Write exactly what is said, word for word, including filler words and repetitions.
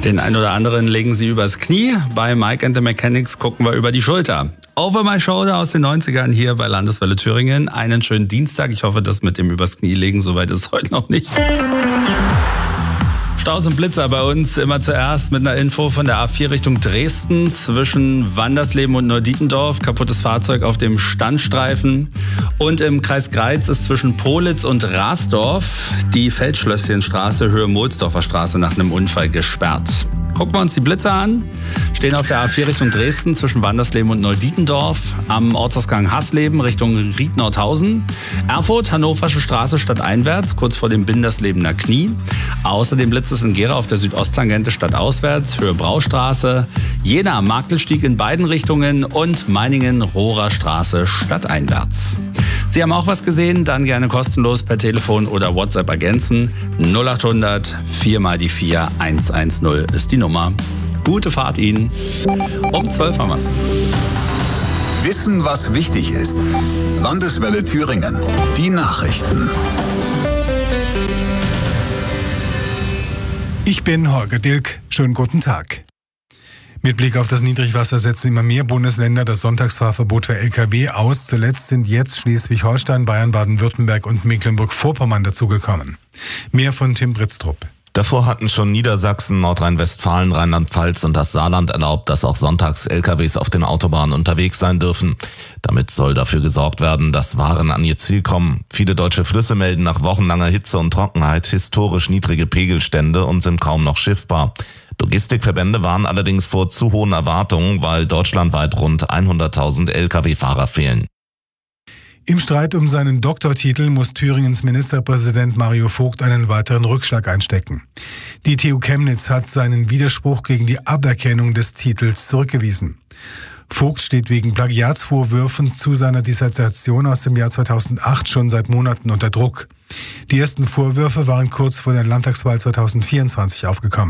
Den einen oder anderen legen sie übers Knie. Bei Mike and the Mechanics gucken wir über die Schulter. Over My Shoulder aus den neunzigern hier bei Landeswelle Thüringen. Einen schönen Dienstag. Ich hoffe, das mit dem übers Knie legen, soweit ist es heute noch nicht. Staus und Blitzer bei uns immer zuerst mit einer Info von der A vier Richtung Dresden zwischen Wandersleben und Neudietendorf. Kaputtes Fahrzeug auf dem Standstreifen. Und im Kreis Greiz ist zwischen Politz und Rasdorf die Feldschlösschenstraße Höhe Mohlsdorfer Straße nach einem Unfall gesperrt. Gucken wir uns die Blitzer an. Stehen auf der A vier Richtung Dresden zwischen Wandersleben und Neudietendorf. Am Ortsausgang Hasleben Richtung Ried-Nordhausen. Erfurt, Hannoversche Straße stadteinwärts, kurz vor dem Binderslebener Knie. Außerdem blitzt es in Gera auf der Südosttangente stadtauswärts, Höhe Braustraße. Jena, Marktelstieg in beiden Richtungen und Meiningen-Rohrer Straße stadteinwärts. Sie haben auch was gesehen? Dann gerne kostenlos per Telefon oder WhatsApp ergänzen. null acht hundert vier mal die vier eins eins null ist die Nummer. Gute Fahrt Ihnen. Um zwölf haben wir's. Wissen, was wichtig ist. Landeswelle Thüringen. Die Nachrichten. Ich bin Holger Dilk. Schönen guten Tag. Mit Blick auf das Niedrigwasser setzen immer mehr Bundesländer das Sonntagsfahrverbot für L K W aus. Zuletzt sind jetzt Schleswig-Holstein, Bayern, Baden-Württemberg und Mecklenburg-Vorpommern dazugekommen. Mehr von Tim Britztrup. Davor hatten schon Niedersachsen, Nordrhein-Westfalen, Rheinland-Pfalz und das Saarland erlaubt, dass auch sonntags L K Ws auf den Autobahnen unterwegs sein dürfen. Damit soll dafür gesorgt werden, dass Waren an ihr Ziel kommen. Viele deutsche Flüsse melden nach wochenlanger Hitze und Trockenheit historisch niedrige Pegelstände und sind kaum noch schiffbar. Logistikverbände waren allerdings vor zu hohen Erwartungen, weil deutschlandweit rund hunderttausend L K W-Fahrer fehlen. Im Streit um seinen Doktortitel muss Thüringens Ministerpräsident Mario Vogt einen weiteren Rückschlag einstecken. Die T U Chemnitz hat seinen Widerspruch gegen die Aberkennung des Titels zurückgewiesen. Vogt steht wegen Plagiatsvorwürfen zu seiner Dissertation aus dem Jahr zweitausendacht schon seit Monaten unter Druck. Die ersten Vorwürfe waren kurz vor der Landtagswahl zweitausendvierundzwanzig aufgekommen.